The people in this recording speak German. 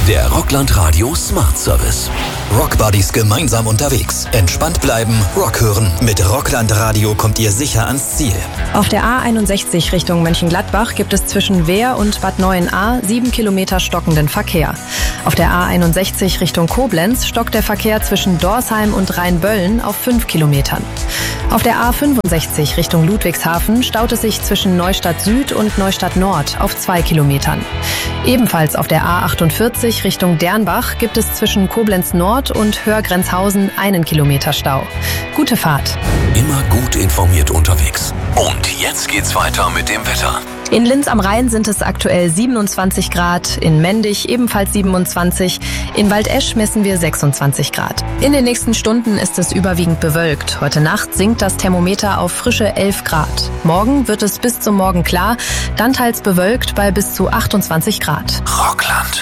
Der Rockland Radio Smart Service. Rockbuddies gemeinsam unterwegs. Entspannt bleiben, Rock hören. Mit Rockland Radio kommt ihr sicher ans Ziel. Auf der A61 Richtung Mönchengladbach gibt es zwischen Wehr und Bad Neuenahr 7 Kilometer stockenden Verkehr. Auf der A61 Richtung Koblenz stockt der Verkehr zwischen Dorsheim und Rheinböllen auf 5 Kilometern. Auf der A65 Richtung Ludwigshafen staut es sich zwischen Neustadt Süd und Neustadt Nord auf 2 Kilometern. Ebenfalls auf der A48 Richtung Dernbach gibt es zwischen Koblenz Nord und Hörgrenzhausen 1 Kilometer Stau. Gute Fahrt. Immer gut informiert unterwegs. Und jetzt geht's weiter mit dem Wetter. In Linz am Rhein sind es aktuell 27 Grad, in Mendig ebenfalls 27, in Waldesch messen wir 26 Grad. In den nächsten Stunden ist es überwiegend bewölkt. Heute Nacht sinkt das Thermometer auf frische 11 Grad. Morgen wird es bis zum Morgen klar, dann teils bewölkt bei bis zu 28 Grad. Rockland.